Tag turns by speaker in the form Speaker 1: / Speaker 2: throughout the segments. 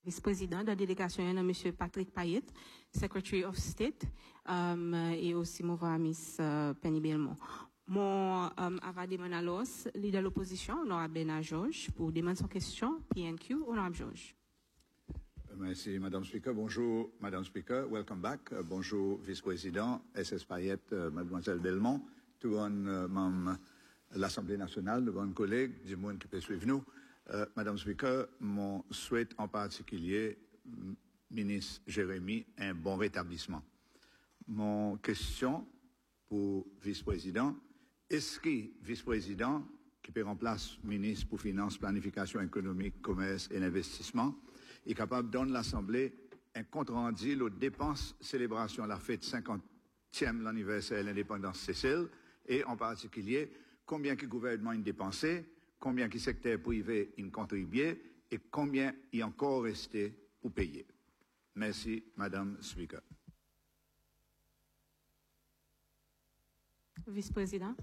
Speaker 1: Vice-président de la délégation, M. Patrick Payet, Secretary of State, et aussi mon Miss Penny Belmont. Mon avade Manalos, leader de l'opposition, honorable Bernard Georges, pour demander son question, PNQ, honorable Georges.
Speaker 2: Merci, Madame Speaker. Bonjour, Madame Speaker. Welcome back. Bonjour, Vice-président, SS Payet, Mademoiselle Belmont, tout le monde, l'Assemblée nationale, de bons collègues, du monde qui peut suivre nous. Madame Speaker, mon souhait en particulier, ministre Jérémy, un bon rétablissement. Mon question pour vice-président, est-ce que vice-président, qui peut remplacer ministre pour Finances, Planification économique, Commerce et Investissement, est capable de donner l'Assemblée un compte rendu aux dépenses célébration à la fête 50e l'anniversaire de l'indépendance Seychelles, et en particulier, combien que le gouvernement a dépensé, combien que le secteur privé a contribué et combien il a encore resté pour payer. Merci, Madame Speaker.
Speaker 1: Vice-président.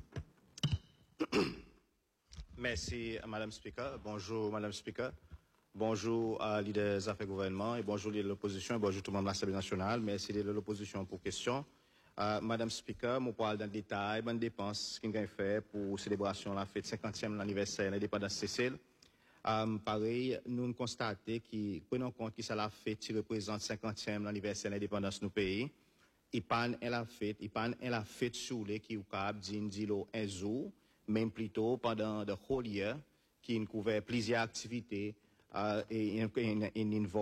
Speaker 3: Merci, Madame Speaker. Bonjour, Madame Speaker. Bonjour à leader des affaires gouvernement et bonjour leader de l'opposition et bonjour tout le monde de l'Assemblée nationale. Merci leader de l'opposition pour question. Madame Speaker, je parle dans le détail, bonne dépense qu'il a fait pour célébration la fête 50e l'anniversaire de l'indépendance Seychelles. Pareil, nous constatons que, prenons compte que ça la fête qui représente 50e l'anniversaire de l'indépendance de nos pays. Il parle la fête sur les qui ou cap d'indilo un jour, même plutôt pendant the whole year, qui couvre plusieurs activités, et